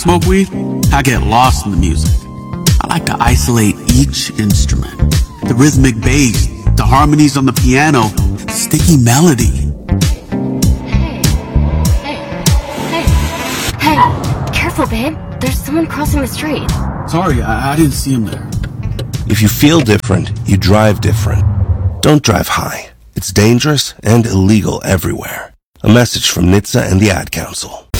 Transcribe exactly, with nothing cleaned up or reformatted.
Smoke weed, I get lost in the music. I like to isolate each instrument. The rhythmic bass, the harmonies on the piano, the sticky melody. Hey, hey, hey, hey, careful, babe. There's someone crossing the street. Sorry, I, I didn't see him there. If you feel different, you drive different. Don't drive high. It's dangerous and illegal everywhere. A message from N H T S A and the Ad Council.